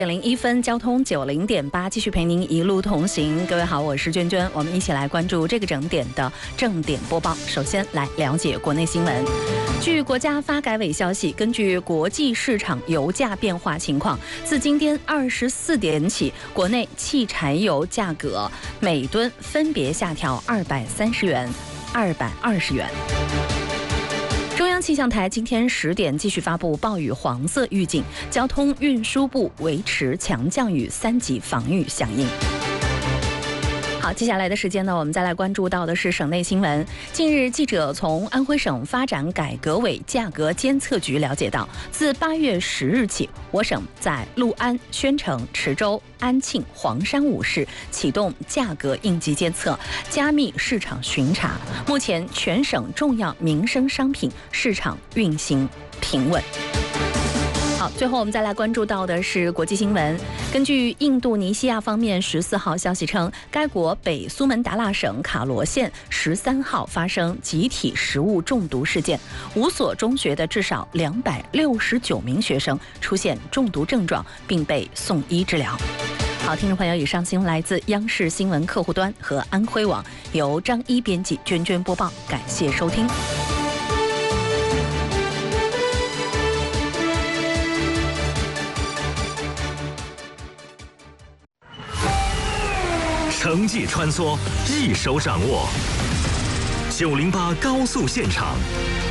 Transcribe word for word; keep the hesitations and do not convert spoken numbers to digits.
点零一分，交通九零点八，继续陪您一路同行。各位好，我是娟娟，我们一起来关注这个整点的正点播报。首先来了解国内新闻。据国家发改委消息，根据国际市场油价变化情况，自今天二十四点起，国内汽柴油价格每吨分别下调二百三十元、二百二十元。中央气象台今天十点继续发布暴雨黄色预警，交通运输部维持强降雨三级防御响应。好，接下来的时间呢，我们再来关注到的是省内新闻。近日，记者从安徽省发展改革委价格监测局了解到，自八月十日起，我省在六安、宣城、池州、安庆、黄山五市启动价格应急监测，加密市场巡查。目前，全省重要民生商品市场运行平稳。好，最后我们再来关注到的是国际新闻。根据印度尼西亚方面十四号消息称，该国北苏门答腊省卡罗县十三号发生集体食物中毒事件，五所中学的至少两百六十九名学生出现中毒症状，并被送医治疗。好，听众朋友，以上新闻来自央视新闻客户端和安徽网，由张一编辑，娟娟播报，感谢收听。 城际穿梭，一手掌握。九零八高速现场，